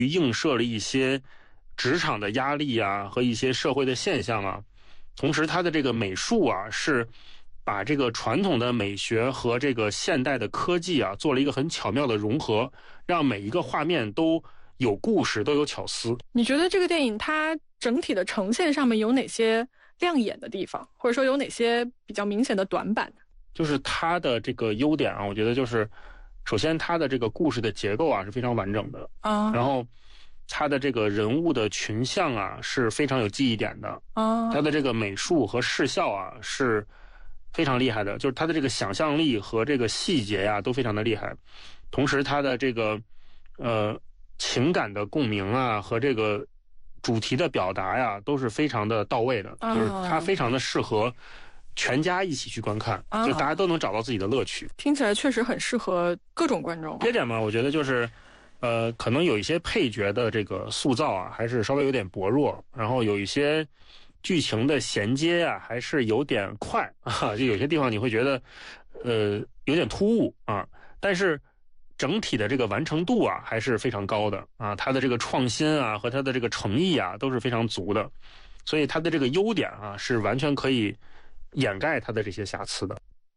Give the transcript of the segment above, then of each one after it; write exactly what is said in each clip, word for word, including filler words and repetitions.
映射了一些职场的压力啊和一些社会的现象啊。同时它的这个美术啊是把这个传统的美学和这个现代的科技啊做了一个很巧妙的融合，让每一个画面都有故事，都有巧思。 你觉得这个电影它整体的呈现上面有哪些亮眼的地方，或者说有哪些比较明显的短板？ 就是它的这个优点啊，我觉得就是首先它的这个故事的结构啊是非常完整的啊，然后它的这个人物的群像啊是非常有记忆点的啊，它的这个美术和视效啊是非常厉害的，就是它的这个想象力和这个细节呀、啊、都非常的厉害。同时它的这个呃情感的共鸣啊和这个主题的表达呀都是非常的到位的，就是它非常的适合全家一起去观看，就大家都能找到自己的乐趣。 听起来确实很适合各种观众。 缺点嘛，我觉得就是呃可能有一些配角的这个塑造啊还是稍微有点薄弱，然后有一些剧情的衔接啊还是有点快啊，就有些地方你会觉得呃有点突兀啊，但是整体的这个完成度啊还是非常高的啊，它的这个创新啊和它的这个诚意啊都是非常足的，所以它的这个优点啊是完全可以掩盖它的这些瑕疵的。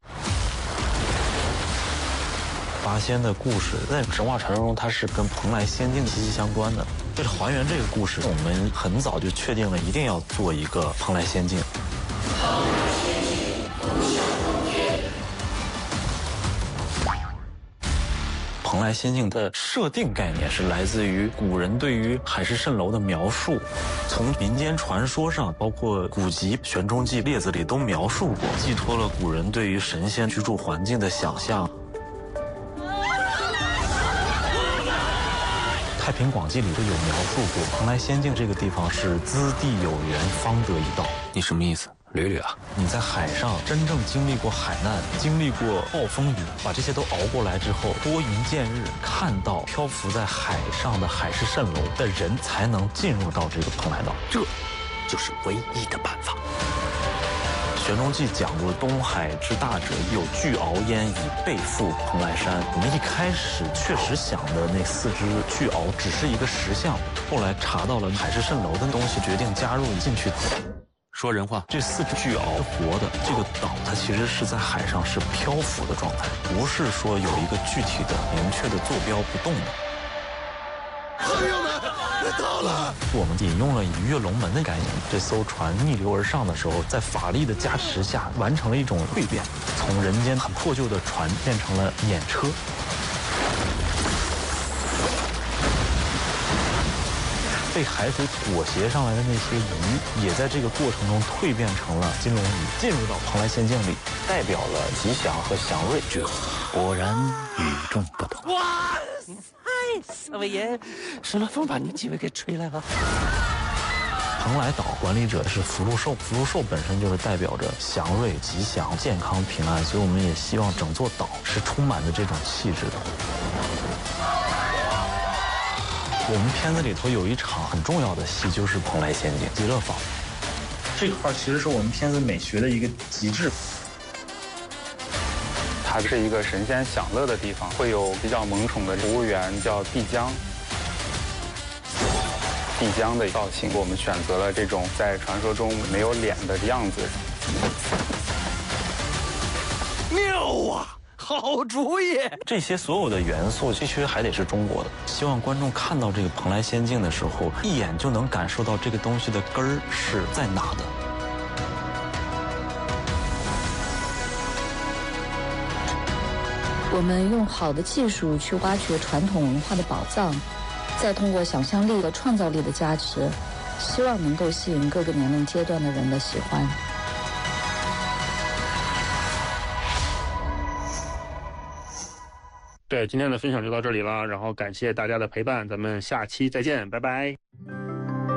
八仙的故事在神话传说中它是跟蓬莱仙境息息相关的，为了还原这个故事，我们很早就确定了一定要做一个蓬莱仙境。蓬莱仙境的设定概念是来自于古人对于海市蜃楼的描述，从民间传说上，包括古籍《玄中记》《列子》里都描述过，寄托了古人对于神仙居住环境的想象。《太平广记》里都有描述过，蓬莱仙境这个地方是资地有缘，方得一道。 你什么意思？捋捋啊！ 你在海上真正经历过海难，经历过暴风雨，把这些都熬过来之后，拨云见日，看到漂浮在海上的海市蜃楼的人，才能进入到这个蓬莱岛。 这就是唯一的办法。 《玄中记》讲过东海之大者，有巨鳌焉，以背负蓬莱山。我们一开始确实想的那四只巨鳌只是一个石像，后来查到了海市蜃楼的东西，决定加入进去。 说人话， 这四只巨鳌是活的，这个岛它其实是在海上是漂浮的状态，不是说有一个具体的明确的坐标不动的。 朋友们，到了！ 我们引用了鱼跃龙门的概念，这艘船逆流而上的时候，在法力的加持下，完成了一种蜕变，从人间很破旧的船变成了辇车。被海水裹挟上来的那些鱼，也在这个过程中蜕变成了金龙鱼，进入到蓬莱仙境里，代表了吉祥和祥瑞。 这果然与众不同。 哇塞，四位爷，什么风把你们几位给吹来了？ 蓬莱岛管理者是福禄寿，福禄寿本身就是代表着祥瑞、吉祥、健康、平安，所以我们也希望整座岛是充满着这种气质的。我们片子里头有一场很重要的戏，就是蓬莱仙境极乐坊。 这块其实是我们片子美学的一个极致。 它是一个神仙享乐的地方，会有比较萌宠的服务员叫帝江。帝江的造型，我们选择了这种在传说中没有脸的样子。 妙啊！好主意！ 这些所有的元素必须还得是中国的。希望观众看到这个蓬莱仙境的时候，一眼就能感受到这个东西的根儿是在哪的。 我们用好的技术去挖掘传统文化的宝藏，再通过想象力和创造力的加持，希望能够吸引各个年龄阶段的人的喜欢。 对，今天的分享就到这里了，然后感谢大家的陪伴，咱们下期再见，拜拜。